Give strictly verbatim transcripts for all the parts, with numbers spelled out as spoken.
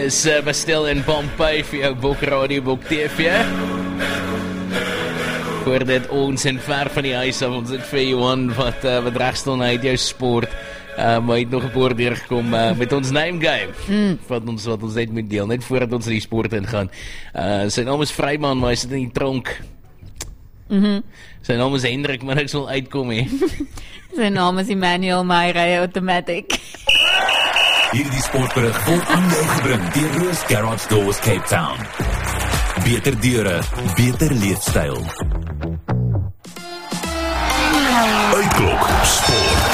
is uh, bestel in Pompey vir jou Bok Radio, Bok T V. Voordat ons in ver van die huis af, ons het vir Johan wat, uh, wat regstel na uit jou sport, uh, maar hy het nog een paar deurgekom uh, met ons name game, mm. wat, ons, wat ons net moet deel, net voordat ons in die sport ingaan. Uh, sy naam is Vryman, maar hy sit in die tronk. Mm-hmm. Sy naam is Hendrik, maar ek sal uitkom he. Sy naam is Emmanuel, my ry automatic. Hierdie sportberig word aan jou gebring deur Roos Garage Doors Cape Town. Beter deure, beter leefstyl. Uitklok Sport.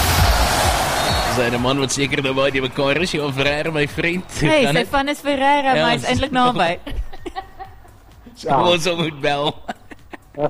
Sy een man wat seker nou waar die mekaar is, Johan Ferreira, my vriend. Hey, sy van is Ferreira, ja, maar hy is eintlik naby. Ja. Ons moet bel. Ja,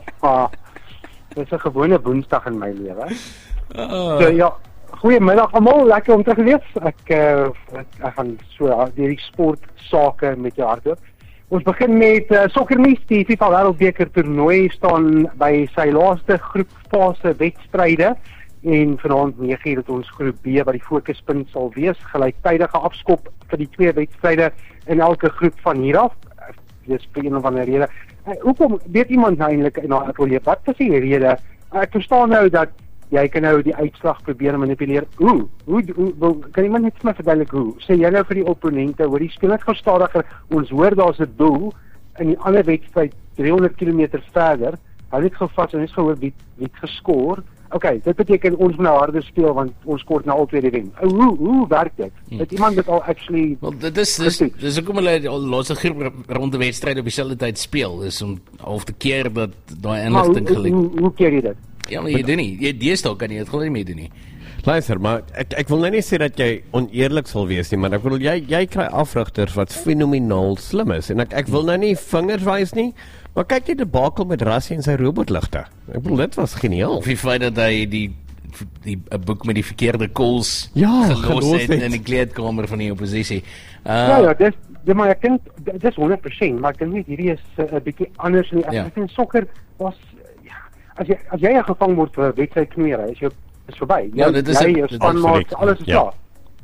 dit is 'n gewone woensdag in my lewe. Oh. So ja, goeiemiddag almal, lekker om te gewees. Ek, uh, ek, ek gaan so deur die sportsake met jou hardloop. Ons begin met uh, sokkermies, die FIFA Wêreldbeker toernooi staan by sy laaste groepfase wedstryde en vanaand nege uur het ons groep B wat die fokuspunt sal wees, gelyktydige afskop vir die twee wedstryde in elke groep van hier af. Dis vir een of ander rede. Uh, hoekom weet iemand nou eintlik in haar atelier, wat is die rede? Uh, ek verstaan nou dat jy kan nou die uitslag probeer manipuleer. Hoe? Hoe, hoe, hoe kan iemand net vir my verduidelik hoe? Sê jy nou vir die opponente, hoor die speel net gou stadiger, ons hoor daar's 'n doel in die ander wedstryd driehonderd kilometer verder. Hou net gou vas en net gehoor wie wie het geskoor. Okay, dit beteken ons moet nou harder speel want ons kort nou altyd die wen. Hoe hoe werk dit? Hmm. Het iemand dit al actually Wel, dit is dis dis hoekom hulle al losse groep rond die wedstryd op dieselfde tyd speel, is om half te keer dat daai inligting gelyk. Hoe, hoe, hoe keer jy dit? Ja, maar jy doen nie. Jy deesdae kan jy dit gewoon nie meer doen nie. Luister, maar ek ek wil nou nie sê dat jy oneerlik sal wees nie, maar ek bedoel jy jy kry afrigters wat fenomenaal slim is en ek ek wil nou nie vingers wys nie, maar kyk jy die debakel met Rassie en sy robotligte. Ek bedoel dit was geniaal. Of die feit dat hy die die 'n boek met die verkeerde calls ja, gelos het in die kleedkamer van die oppositie. Uh, ja, ja, dis ja, maar ek dink dis honderd persent, maar ek dink net hierdie is 'n uh, bietjie anders in die ja. in sokker was As jy, as jy gevang word vir wedstryd knoeiery, is jy is verby. Ja, dit is jy, een, jou spanmaat, alles is ja. klaar.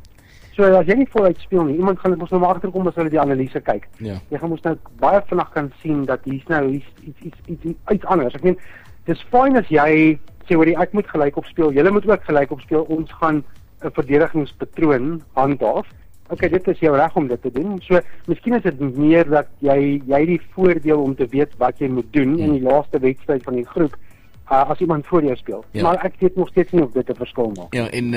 So as jy nie voluit speel nie, iemand gaan mos nou maar agterkom as hulle die analise kyk. Ja. Jy gaan mos nou baie vinnig kan sien dat hier's nou hier's iets iets iets iets, iets anders. Ek meen, dis fyn as jy sê hoor ek moet gelyk op speel. Julle moet ook gelyk op speel. Ons gaan 'n verdedigingspatroon handhaaf. Okay, dit is jou reg om dit te doen. So, miskien is dit meer dat jy jy die voordeel om te weet wat jy moet doen hmm. in die laaste wedstryd van die groep. Uh, as iemand voor jou speel. Ja. Maar ek weet nog steeds nie of dit 'n verskil maak. Ja, en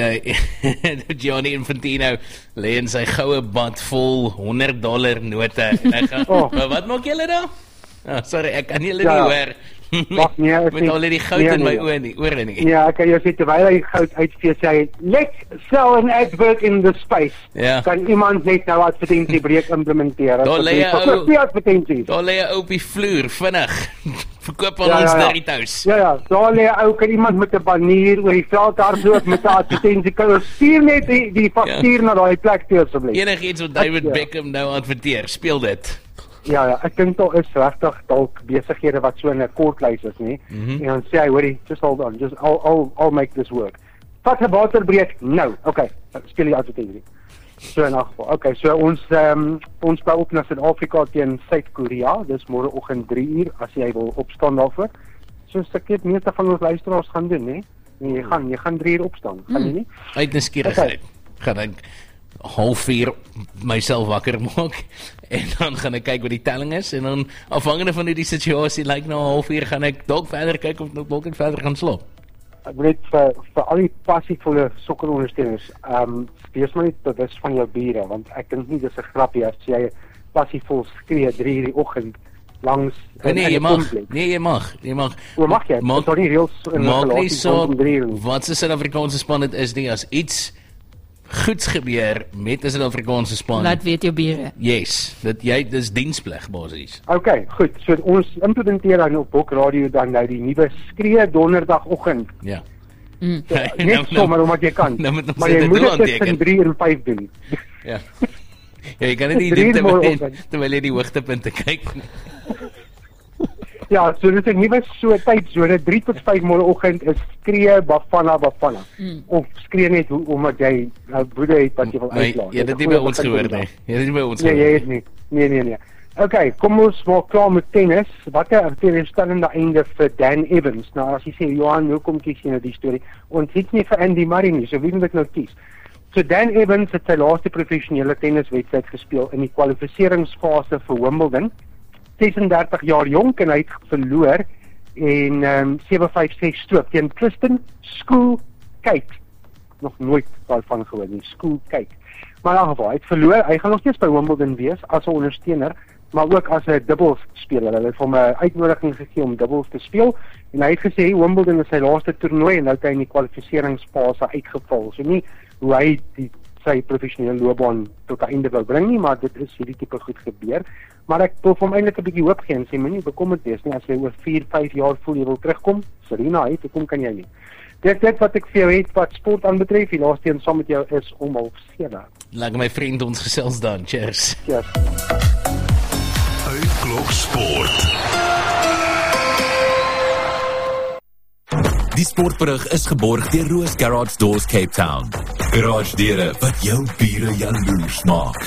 uh, Gianni Infantino lê in sy goue bad vol honderd dollar note. En ek gaan, oh. Wat maak julle daar? Oh, sorry, ek kan julle ja. nie hoor. Wacht, nee, met al die goud nee, in my oë nie, oor nie. Ja, ek kan jou sê terwyl hy goud uitvee sê hy, let's sell an advert in the space. Ja. Kan iemand net nou advertensie breek implementeer? Daar lê 'n advertensie. Daar lê 'n ou op die vloer, vinnig. Verkoop aan ja, ons ja, ja. Doritos. Ja ja, daar lê 'n ou, kan iemand met 'n banier oor die veld hardloop met 'n advertensie. Kan ons stuur net die die faktuur ja. na daai plek toe asseblief. Enigiets wat David ek, Beckham nou adverteer, speel dit. Ja ja, ek dink daar is regtig dalk besighede wat so in 'n kort lys is, nie? Mm-hmm. En dan sê hy, hoorie, just hold on, just I'll I'll I'll make this work. Vat 'n waterbreek. Nou, okay, speel die advertensie. So in geval. Okay, so ons um, ons bou op na Suid-Afrika teen Suid-Korea. Dis môreoggend drie uur as jy wil opstaan daarvoor. So ek weet meeste van ons luisteraars gaan doen, hè? Nee, jy gaan jy gaan drie uur opstaan, gaan jy nie? Uit nuuskierigheid. Gaan ek half vier myself wakker maak en dan gaan ek kyk wat die telling is en dan afhangende van hoe die situasie lyk na half vier gaan ek dalk verder kyk of nog dalk verder gaan slaap. Ek weet vir vir al die passievolle sokkerondersteuners, ehm um, wees maar net bewus van jou bure want ek dink nie dis 'n grapie as jy passievol skree drie uur die oggend langs Nee, nee jy mag. Nee, jy mag. Jy mag. Hoe mag jy? Maak, nie reels in maak nie so wat se Suid-Afrikaanse span dit is nie as iets goeds gebeur met 'n Suid-Afrikaanse span. Laat weet jou bure. Yes, dit jy dis diensplig basies. Okay, goed. So ons implementeer dan op Bok Radio dan nou die nuwe skree donderdagoggend. Ja. Mm. So, net sommer omdat jy kan. Nou moet maar jy moet dit tussen drie en vyf doen. Ja. Ja, jy kan dit nie doen terwyl, terwyl jy die hoogtepunte kyk. Ja, so dit is nie was so tydsone, drie tot vyf môreoggend is skree Bafana Bafana. Mm. Of skree net hoe omdat jy nou woede het wat jy wil uitlaat. Ja, dit het nie by ons gehoor nie. Ja, dit het nie by ons gehoor. Nee, jy het nie. Nee, nee, nee. Okay, kom ons maak klaar met tennis. Wat 'n teleurstellende einde vir Dan Evans. Nou as jy sê Johan, hoe kom kies jy nou die storie? Ons het nie vir Andy Murray nie, so wie moet ek nou kies? So Dan Evans het sy laaste professionele tenniswedstryd gespeel in die kwalifikasieringsfase vir Wimbledon. ses en dertig jaar jonk en hy het verloor en um, sewe vyf ses stroop teen Tristan Schoolcake. Nog nooit daarvan gehoor nie, Schoolcake. Maar in elk geval, hy het verloor. Hy gaan nog steeds by Wimbledon wees as 'n ondersteuner, maar ook as 'n dubbels speler. Hulle het hom 'n uitnodiging gegee om dubbels te speel en hy het gesê Wimbledon is sy laaste toernooi en nou het hy in die kwalifikasieringsfase uitgeval. So nie hoe hy die sy professionele loopbaan tot 'n einde wil bring nie, maar dit is hierdie tipe goed gebeur. Maar ek wil vir hom eintlik 'n bietjie hoop gee en sê moenie bekommerd wees nie as jy oor vier, vyf jaar voel jy wil terugkom. Serena, hy hoekom kan jy nie? Dit dit wat ek vir jou het wat sport aanbetref, die laaste een saam met jou is om half sewe. Laat my vriend ons gesels dan. Cheers. Cheers. Uitklok Sport. Die sportberig is geborg deur Roos Garage Doors Cape Town. Garage deure wat jou bure jaloers maak.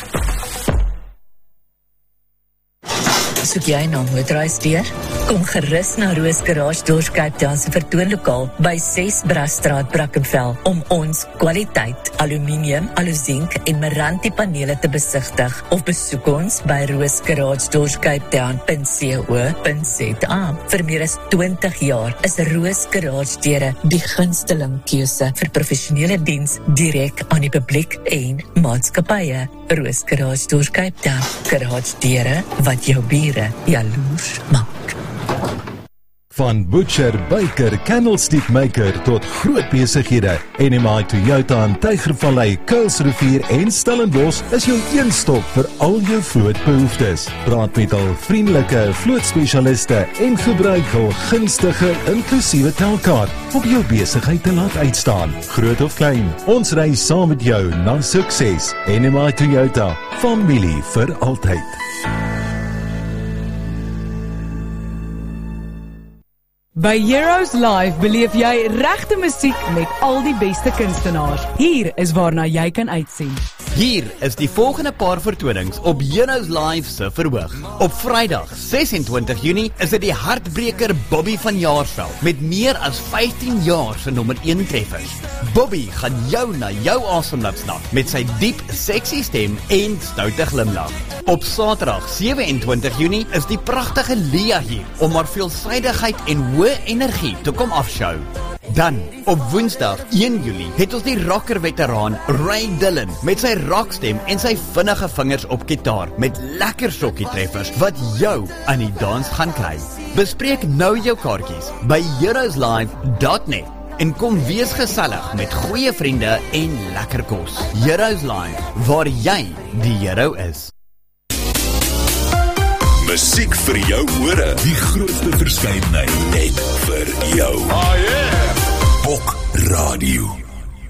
Soek jy na motorhuisdeur? Kom gerus na Roos Garage Doors Cape Town se vertoonlokaal by ses Brasstraat, Brackenfell om ons kwaliteit aluminium, alusink en Meranti panele te besigtig of besoek ons by roos garage doors cape town dot co dot za. Vir meer as twintig jaar is Roos Garage Deure die gunsteling keuse vir professionele diens direk aan die publiek en maatskappye. Roos Garage Doors Cape Town. Garage deure wat jou bure jaloers maak. Van butcher, baker, candlestick maker tot groot besighede. N M I Toyota in Tygervallei, Kuilsrivier en Stellenbosch is jou een stop vir al jou vlootbehoeftes. Praat met al vriendelike vlootspesialiste en gebruik hul gunstige inklusiewe telkaart om jou besigheid te laat uitstaan. Groot of klein, ons ry saam met jou na sukses. N M I Toyota, familie vir altyd. By Heroes Live beleef jy regte musiek met al die beste kunstenaars. Hier is waarna jy kan uitsien. Hier is die volgende paar vertonings op Heroes Live se verhoog. Op Vrydag, ses en twintig Junie, is dit die hartbreker Bobby van Jaarsveld met meer as vyftien jaar se nommer een treffers. Bobby gaan jou na jou asem laat snap met sy diep, sexy stem en stoute glimlag. Op Saterdag, sewe en twintig Junie, is die pragtige Lia hier om haar veelsidigheid en hoë energie te kom afshow. Dan, op Woensdag, een Julie, het ons die rocker veteraan Ray Dillon met sy rockstem en sy vinnige vingers op gitaar met lekker sokkie treffers wat jou aan die dans gaan kry. Bespreek nou jou kaartjies by heroes live dot net en kom wees gesellig met goeie vriende en lekker kos. Heroes Live, waar jy die hero is. Musiek vir jou ore, die grootste verskeidenheid net vir jou. Oh yeah! Bok Radio.